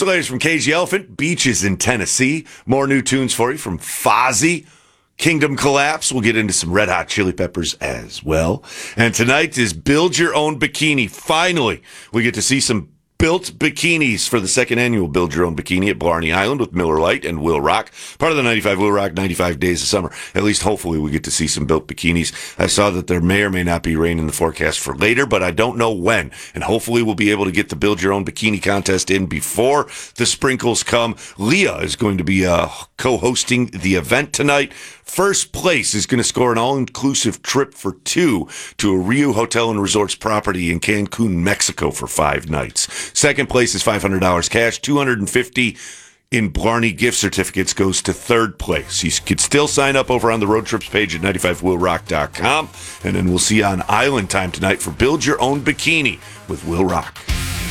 So, ladies, from KG Elephant, Beaches in Tennessee. More new tunes for you from Fozzy. Kingdom Collapse. We'll get into some Red Hot Chili Peppers as well. And tonight is Build Your Own Bikini. Finally, we get to see some built bikinis for the second annual Build Your Own Bikini at Blarney Island with Miller Lite and Will Rock. Part of the 95 Will Rock 95 Days of Summer. At least hopefully we get to see some built bikinis. I saw that there may or may not be rain in the forecast for later, but I don't know when. And hopefully we'll be able to get the Build Your Own Bikini contest in before the sprinkles come. Leah is going to be co-hosting the event tonight. First place is going to score an all-inclusive trip for two to a Riu Hotel and Resorts property in Cancun, Mexico for 5 nights. Second place is $500 cash. $250 in Blarney gift certificates goes to third place. You can still sign up over on the road trips page at 95willrock.com. And then we'll see you on Island Time tonight for Build Your Own Bikini with Will Rock.